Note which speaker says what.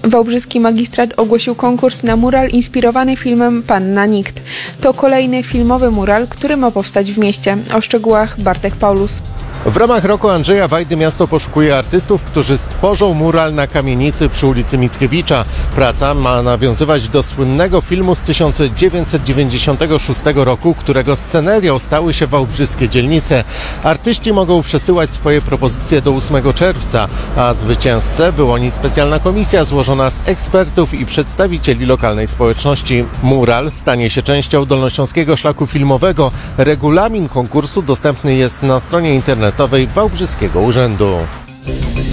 Speaker 1: Wałbrzyski magistrat ogłosił konkurs na mural inspirowany filmem Panna Nikt. To kolejny filmowy mural, który ma powstać w mieście. O szczegółach Bartek Paulus.
Speaker 2: W ramach roku Andrzeja Wajdy miasto poszukuje artystów, którzy stworzą mural na kamienicy przy ulicy Mickiewicza. Praca ma nawiązywać do słynnego filmu z 1996 roku, którego scenerią stały się wałbrzyskie dzielnice. Artyści mogą przesyłać swoje propozycje do 8 czerwca, a zwycięzcę wyłoni specjalna komisja złożona z ekspertów i przedstawicieli lokalnej społeczności. Mural stanie się częścią Dolnośląskiego Szlaku Filmowego. Regulamin konkursu dostępny jest na stronie internetowej Wałbrzyskiego Urzędu.